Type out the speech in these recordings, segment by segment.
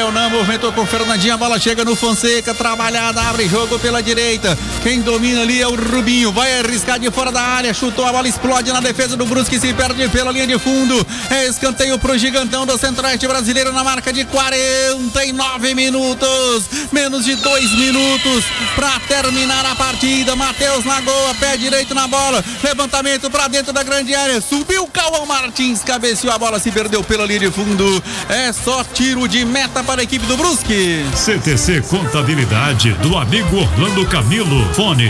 Leonan movimentou com o Fernandinho, a bola chega no Fonseca, trabalhada, abre jogo pela direita. Quem domina ali é o Rubinho, vai arriscar de fora da área, chutou, a bola explode na defesa do Brusque, se perde pela linha de fundo. É escanteio pro gigantão do Centro-Oeste brasileiro na marca de 49 minutos. Menos de 2 minutos pra terminar a partida. Matheus Lagoa, pé direito na bola, levantamento pra dentro da grande área, subiu o Cauã Martins, cabeceou a bola, se perdeu pela linha de fundo. É só tiro de meta para a equipe do Brusque. CTC Contabilidade do amigo Orlando Camilo. Fone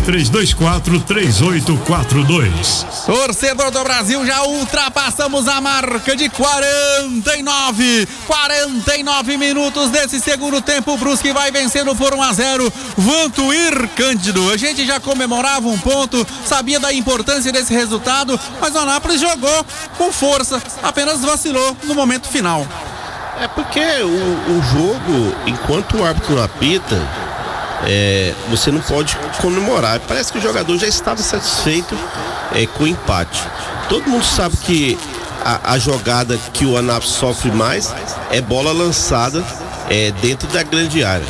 3324-3842. Torcedor do Brasil, já ultrapassamos a marca de 49 minutos desse segundo tempo. O Brusque vai vencendo por 1-0. Vantuir Cândido, a gente já comemorava um ponto, sabia da importância desse resultado, mas o Anápolis jogou com força, apenas vacilou no momento final. É porque o jogo, enquanto o árbitro não apita, você não pode comemorar. Parece que o jogador já estava satisfeito com o empate. Todo mundo sabe que a jogada que o Anápolis sofre mais é bola lançada dentro da grande área.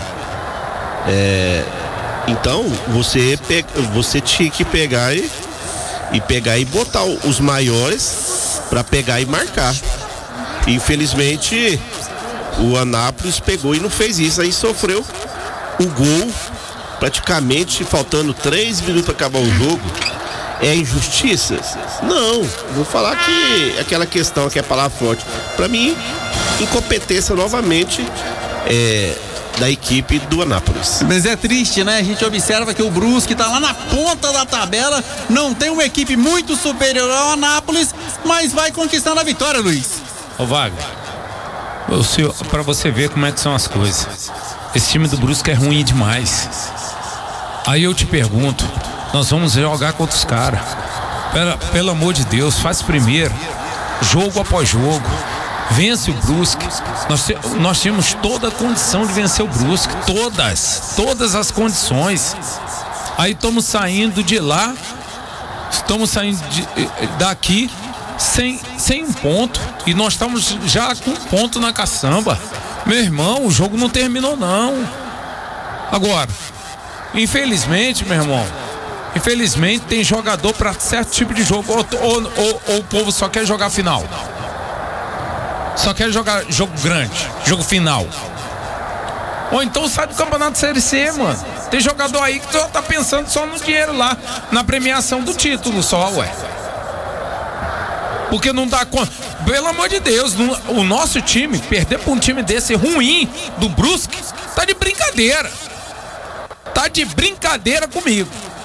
Então você tinha que pegar e botar os maiores para pegar e marcar. Infelizmente o Anápolis pegou e não fez isso, aí sofreu o gol praticamente faltando 3 minutos para acabar o jogo. É injustiça? Não, vou falar que aquela questão que é palavra forte, para mim, incompetência novamente da equipe do Anápolis. Mas é triste, né? A gente observa que o Brusque tá lá na ponta da tabela, não tem uma equipe muito superior ao Anápolis, mas vai conquistando a vitória, Luiz. Ô Wagner, pra você ver como é que são as coisas, esse time do Brusque é ruim demais. Aí eu te pergunto, nós vamos jogar contra os caras, pelo amor de Deus, faz primeiro, jogo após jogo, vence o Brusque. Nós temos toda a condição de vencer o Brusque, todas as condições. Aí estamos saindo de lá, estamos saindo daqui sem um ponto, e nós estamos já com um ponto na caçamba. Meu irmão, o jogo não terminou não. Agora, infelizmente, meu irmão, tem jogador para certo tipo de jogo, ou o povo só quer jogar final, só quer jogar jogo grande, jogo final, ou então sai do campeonato Série C, mano. Tem jogador aí que tá pensando só no dinheiro lá, na premiação do título só, ué. Porque não dá conta. Pelo amor de Deus, o nosso time perder pra um time desse ruim do Brusque, tá de brincadeira. Tá de brincadeira comigo.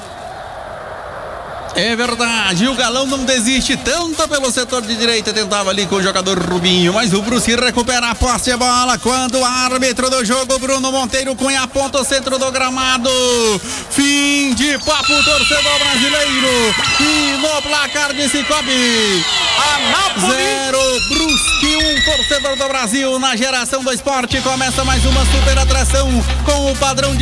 É verdade, o Galão não desiste tanto pelo setor de direita, tentava ali com o jogador Rubinho, mas o Brusque recupera a posse de bola quando o árbitro do jogo, Bruno Monteiro Cunha, aponta o centro do gramado. Fim de papo, torcedor brasileiro, e no placar de Cicobi, Anápolis 0, Brusque 1, torcedor do Brasil. Na geração do esporte começa mais uma super atração com o padrão de